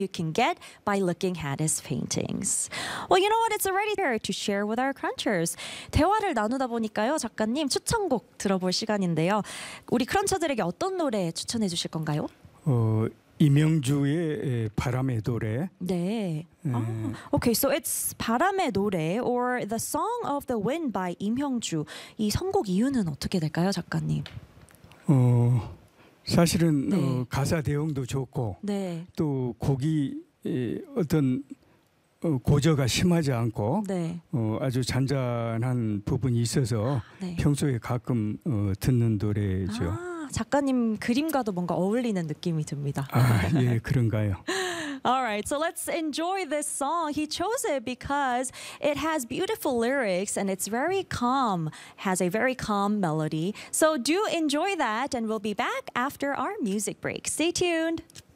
you can get by looking at his paintings. Well, you know what? It's already there to share with our crunchers. 대화를 나누다 보니까요, 작가님 추천곡 들어볼 시간인데요. 우리 크런처들에게 어떤 노래 추천해 주실 건가요? 이명주의 바람의 노래. 네. Okay, so it's 바람의 노래 or the Song of the Wind by 임형주. 이 선곡 이유는 어떻게 될까요, 작가님? 사실은 네. 가사 내용도 좋고 네. 또 곡이 어떤 고저가 심하지 않고 네. 아주 잔잔한 부분이 있어서 네. 평소에 가끔 듣는 노래죠. 아, 작가님 그림과도 뭔가 어울리는 느낌이 듭니다. 아, 예, 그런가요? All right, so let's enjoy this song. He chose it because it has beautiful lyrics and it's very calm, has a very calm melody. So do enjoy that, and we'll be back after our music break. Stay tuned.